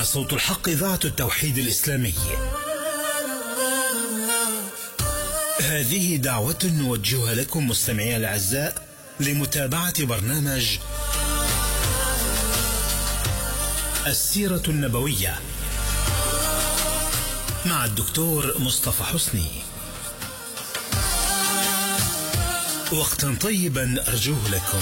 صوت الحق إذاعة التوحيد الإسلامي. هذه دعوة نوجهها لكم مستمعي الأعزاء لمتابعة برنامج السيرة النبوية مع الدكتور مصطفى حسني. وقتا طيبا أرجوه لكم.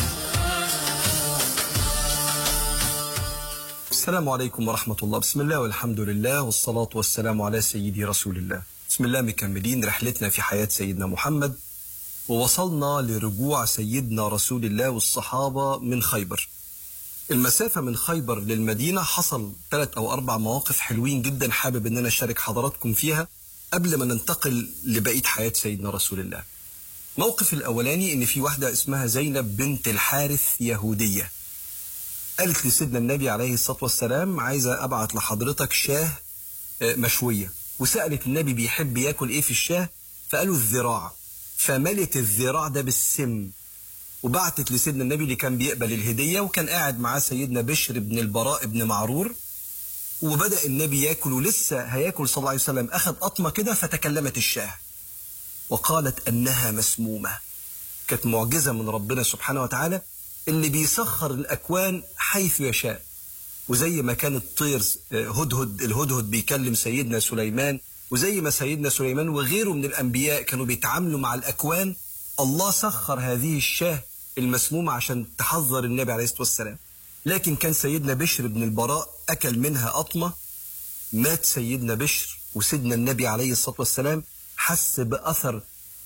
السلام عليكم ورحمة الله. بسم الله والحمد لله والصلاة والسلام على سيدي رسول الله. بسم الله مكملين رحلتنا في حياة سيدنا محمد، ووصلنا لرجوع سيدنا رسول الله والصحابة من خيبر. المسافة من خيبر للمدينة حصل 3 أو 4 مواقف حلوين جدا حابب أن أنا أشارك حضراتكم فيها قبل ما ننتقل لبقية حياة سيدنا رسول الله. موقف الأولاني إن في واحدة اسمها زينب بنت الحارث يهودية، قالت لسيدنا النبي عليه الصلاة والسلام عايزة أبعت لحضرتك شاه مشوية، وسألت النبي بيحب ياكل إيه في الشاه، فقالوا الذراع، فملت الذراع ده بالسم وبعتت لسيدنا النبي اللي كان بيقبل الهدية، وكان قاعد معاه سيدنا بشر بن البراء بن معرور، وبدأ النبي ياكل ولسه هياكل صلى الله عليه وسلم أخذ قطمة كده فتكلمت الشاه وقالت أنها مسمومة. كانت معجزة من ربنا سبحانه وتعالى اللي بيسخر الأكوان حيث يشاء. وزي ما كان الطير الهدهد بيكلم سيدنا سليمان، وزي ما سيدنا سليمان وغيره من الأنبياء كانوا بيتعاملوا مع الأكوان، الله سخر هذه الشاه المسمومة عشان تحذر النبي عليه الصلاة والسلام. لكن كان سيدنا بشر بن البراء أكل منها قطمة، مات سيدنا بشر، وسيدنا النبي عليه الصلاة والسلام حس بأثر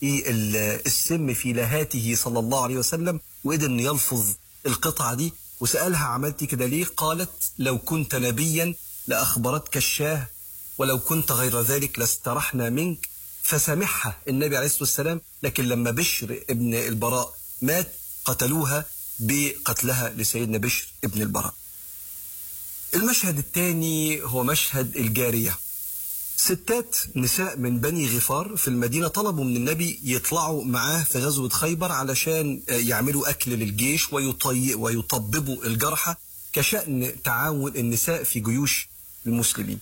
السم في لهاته صلى الله عليه وسلم، وقدر أن يلفظ القطعة دي، وسألها عملتي كده ليه؟ قالت لو كنت نبيا لأخبرتك الشاه، ولو كنت غير ذلك لاسترحنا منك، فسامحها النبي عليه الصلاة والسلام. لكن لما بشر ابن البراء مات قتلوها بقتلها لسيدنا بشر ابن البراء. المشهد الثاني هو مشهد الجارية. ستات نساء من بني غفار في المدينة طلبوا من النبي يطلعوا معاه في غزوة خيبر علشان يعملوا أكل للجيش ويطببوا الجرحى كشأن تعاون النساء في جيوش المسلمين.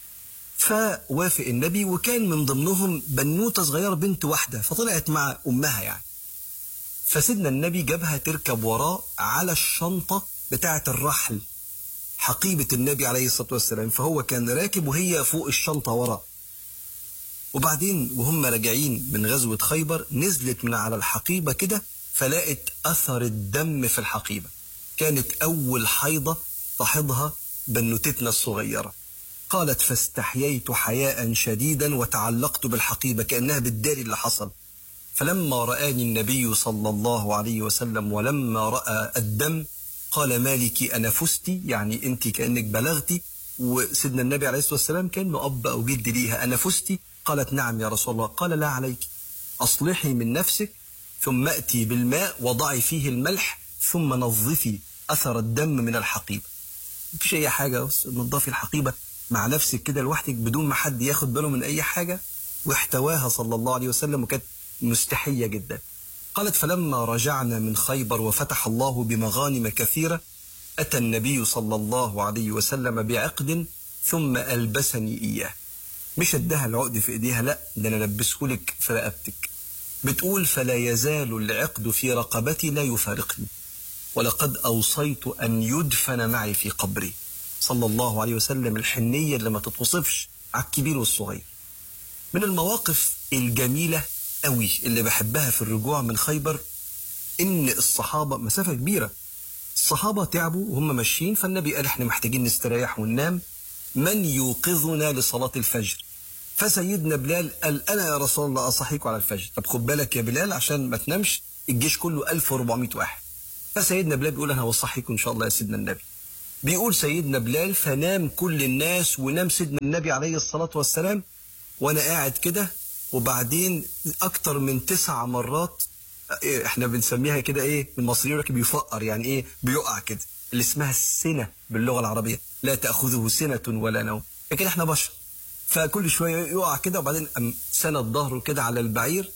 فوافق النبي، وكان من ضمنهم بنوتة صغيرة بنت واحدة، فطلعت مع أمها يعني. فسيدنا النبي جابها تركب وراه على الشنطة بتاعة الرحل، حقيبة النبي عليه الصلاة والسلام، فهو كان راكب وهي فوق الشنطة وراه. وبعدين وهم راجعين من غزوة خيبر نزلت من على الحقيبة كده فلقت أثر الدم في الحقيبة. كانت أول حيضة تحضها بنوتتنا الصغيرة. قالت فاستحييت حياء شديدا وتعلقت بالحقيبة كأنها بالدار اللي حصل. فلما رآني النبي صلى الله عليه وسلم ولما رأى الدم قال مالك أنا فزتي، يعني أنت كأنك بلغتي. وسيدنا النبي عليه الصلاة والسلام كأنه أب أو جد ليها، أنا فزتي؟ قالت نعم يا رسول الله. قال لا عليك، أصلحي من نفسك ثم أتي بالماء وضعي فيه الملح ثم نظفي أثر الدم من الحقيبة. مفيش أي حاجة، نظفي الحقيبة مع نفسك كده لوحدك بدون ما حد ياخد باله من أي حاجة. واحتواها صلى الله عليه وسلم وكانت مستحية جدا. قالت فلما رجعنا من خيبر وفتح الله بمغانم كثيرة أتى النبي صلى الله عليه وسلم بعقد ثم ألبسني إياه. مش ادها العقد في إيديها، لا، ده أنا لبسهولك في رقبتك. بتقول فلا يزال العقد في رقبتي لا يفارقني، ولقد أوصيت أن يدفن معي في قبري. صلى الله عليه وسلم الحنية اللي ما تتوصفش على الكبير والصغير. من المواقف الجميلة قوي اللي بحبها في الرجوع من خيبر ان الصحابة مسافة كبيرة، الصحابة تعبوا وهم ماشيين، فالنبي قال احنا محتاجين نستريح وننام، من يوقظنا لصلاة الفجر؟ فسيدنا بلال قال انا يا رسول الله اصحيكوا على الفجر. طب خد بالك يا بلال عشان ما تنامش، الجيش كله 1400 واحد. فسيدنا بلال بيقول انا هوصحيكم ان شاء الله يا سيدنا النبي. بيقول سيدنا بلال فنام كل الناس ونام سيدنا النبي عليه الصلاة والسلام، وانا قاعد كده. وبعدين اكتر من 9 مرات، احنا بنسميها كده ايه المصريين بيفقر، يعني ايه بيقع كده، اللي اسمها السنة باللغة العربية، لا تأخذه سنة ولا نوم، لكن احنا بشر، فكل شوية يقع كده. وبعدين سند ظهره كده على البعير.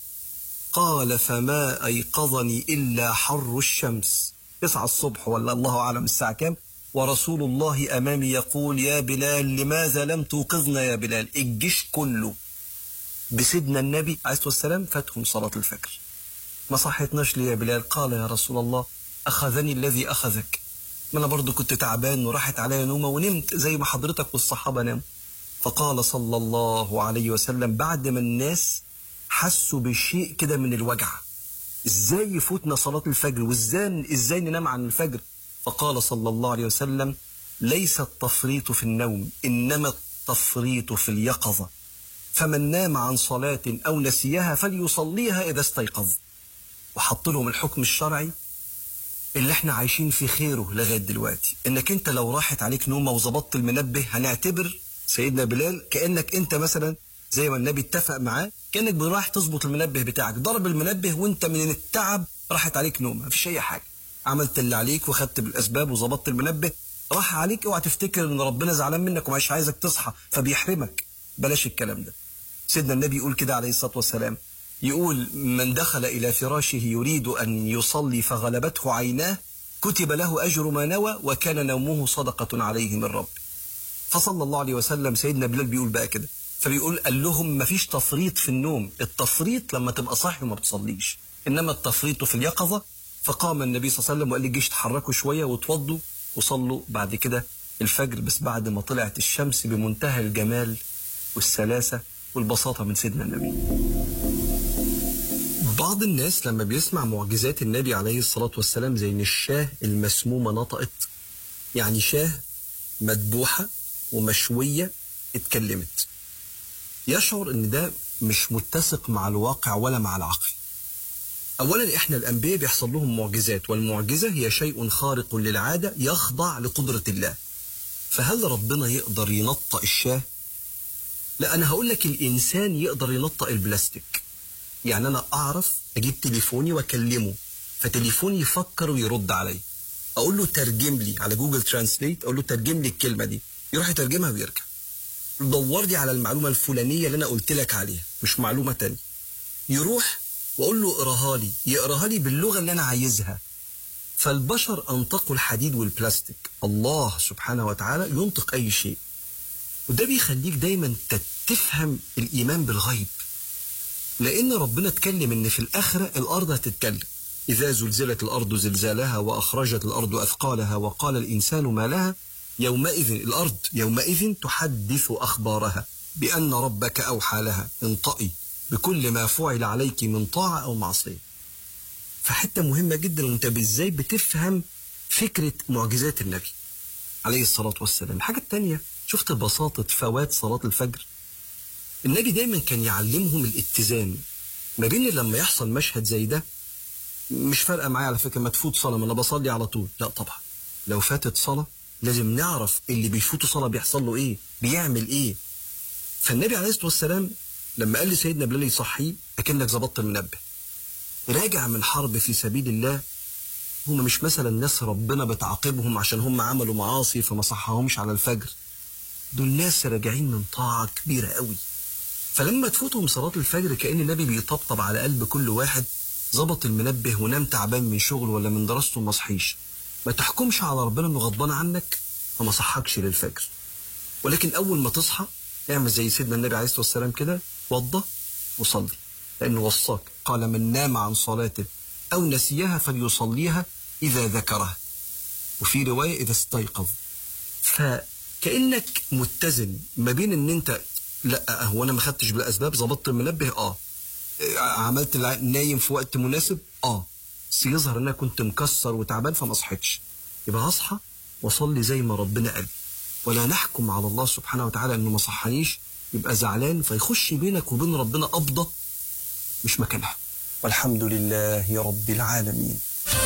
قال فما أيقظني إلا حر الشمس، 9 الصبح ولا الله أعلم الساعة كام، ورسول الله أمامي يقول يا بلال لماذا لم توقظنا يا بلال؟ الجيش كله بسيدنا النبي عليه الصلاة والسلام فاتهم صلاة الفجر، ما صحيتناش ليه يا بلال؟ قال يا رسول الله أخذني الذي أخذك، ما أنا برضو كنت تعبان وراحت عليا نومة ونمت زي ما حضرتك والصحابة ناموا. فقال صلى الله عليه وسلم بعد ما الناس حسوا بشيء كده من الوجع، ازاي يفوتنا صلاة الفجر وازاي ننام عن الفجر؟ فقال صلى الله عليه وسلم ليس التفريط في النوم إنما التفريط في اليقظة، فمن نام عن صلاة أو نسيها فليصليها إذا استيقظ. وحط لهم الحكم الشرعي اللي احنا عايشين في خيره لغاية دلوقتي، انك انت لو راحت عليك نومة وظبطت المنبه هنعتبر سيدنا بلال كأنك انت مثلا زي ما النبي اتفق معاه، كأنك رايح تظبط المنبه بتاعك، ضرب المنبه وانت من التعب راحت عليك نومة، مفيش اي حاجة، عملت اللي عليك وخدت بالاسباب وظبطت المنبه، راح عليك اوعى تفتكر ان ربنا زعلان منك ومش عايزك تصحى فبيحرمك، بلاش الكلام ده. سيدنا النبي يقول كده عليه الصلاة والسلام، يقول من دخل إلى فراشه يريد أن يصلي فغلبته عيناه كتب له أجر ما نوى وكان نومه صدقة عليه من رب. فصلى الله عليه وسلم سيدنا بلال بيقول بقى كده، فبيقول قال لهم مفيش تفريط في النوم، التفريط لما تبقى صاحي وما بتصليش، إنما التفريط في اليقظة. فقام النبي صلى الله عليه وسلم وقال للجيش تحركوا شوية وتوضوا وصلوا بعد كده الفجر، بس بعد ما طلعت الشمس بمنتهى الجمال والسلاسة والبساطة من سيدنا النبي. بعض الناس لما بيسمع معجزات النبي عليه الصلاة والسلام زي ان الشاه المسمومة نطقت، يعني شاه مذبوحة ومشوية اتكلمت، يشعر ان ده مش متسق مع الواقع ولا مع العقل. اولا احنا الانبياء بيحصل لهم معجزات، والمعجزة هي شيء خارق للعادة يخضع لقدرة الله، فهل ربنا يقدر ينطق الشاه؟ لا، انا هقول لك الانسان يقدر ينطق البلاستيك. يعني أنا أعرف أجيب تليفوني وأكلمه فتليفوني يفكر ويرد علي، أقول له ترجم لي على جوجل ترانسليت، أقول له ترجم لي الكلمة دي، يروح يترجمها ويرجع. دور لي على المعلومة الفلانية اللي أنا قلت لك عليها مش معلومة تانية، يروح وأقول له اقراها لي، يقراها لي باللغة اللي أنا عايزها. فالبشر أنطقوا الحديد والبلاستيك، الله سبحانه وتعالى ينطق أي شيء. وده بيخليك دايما تفهم الإيمان بالغيب، لأن ربنا اتكلم إن في الآخرة الأرض هتتكلم، إذا زلزلت الأرض زلزالها وأخرجت الأرض أثقالها وقال الإنسان ما لها يومئذ، الأرض يومئذ تحدث أخبارها بأن ربك أوحى لها انطقي بكل ما فعل عليك من طاعة أو معصية. فحتى مهمة جدا وانت ازاي بتفهم فكرة معجزات النبي عليه الصلاة والسلام. الحاجة التانية، شفت بساطة فوات صلاة الفجر؟ النبي دايما كان يعلمهم الاتزان ما بين لما يحصل مشهد زي ده، مش فارقة معايا على فكرة ما تفوت صلاة ما أنا بصلي على طول، لا طبعا لو فاتت صلاة لازم نعرف اللي بيفوت صلاة بيحصل له إيه، بيعمل إيه. فالنبي عليه الصلاة والسلام لما قال لسيدنا بلال يصحيه أكنك ظبطت المنبه، راجع من حرب في سبيل الله، هم مش مثلا ناس ربنا بتعاقبهم عشان هم عملوا معاصي فما صحهمش على الفجر، دول ناس راجعين من طاعة كبيرة قوي. فلما تفوتهم صلاة الفجر كأن النبي بيطبطب على قلب كل واحد ظبط المنبه ونام تعبان من شغل ولا من دراسته وما صحيش. ما تحكمش على ربنا انه غضبان عنك وما صحكش للفجر، ولكن اول ما تصحى اعمل زي سيدنا النبي عليه الصلاة والسلام كده، وضى وصلي، لانه وصاك قال من نام عن صلاته او نسيها فليصليها اذا ذكرها، وفي رواية اذا استيقظ. فكأنك متزن ما بين ان انت لا هو انا ما خدتش بالاسباب، ظبطت المنبه عملت نايم في وقت مناسب بس يظهر ان انا كنت مكسر وتعبان فما صحيتش، يبقى هصحى واصلي زي ما ربنا قال، ولا نحكم على الله سبحانه وتعالى انه ما صحانيش يبقى زعلان فيخش بينك وبين ربنا قبضة مش مكانها. والحمد لله رب العالمين.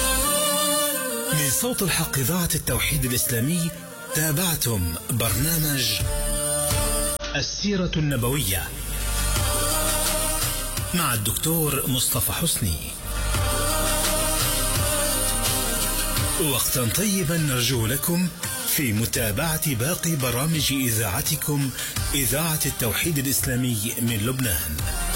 من صوت الحق إذاعة التوحيد الإسلامي تابعتم برنامج السيرة النبوية مع الدكتور مصطفى حسني. وقتا طيبا نرجو لكم في متابعة باقي برامج إذاعتكم إذاعة التوحيد الإسلامي من لبنان.